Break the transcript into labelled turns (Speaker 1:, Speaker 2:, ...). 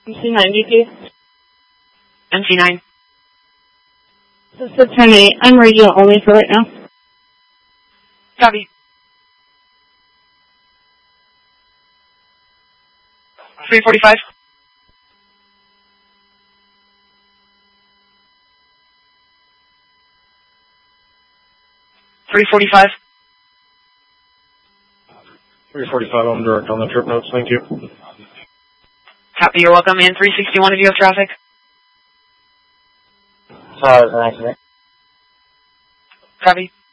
Speaker 1: MC90, please.
Speaker 2: MC9.
Speaker 1: This is 10-8. I'm radio only for right now.
Speaker 2: Copy. 345. 345.
Speaker 3: 345, I'm direct on the trip notes, thank you.
Speaker 2: Copy, you're welcome. And 361 if you have traffic.
Speaker 4: Sorry, it was an accident.
Speaker 2: Copy.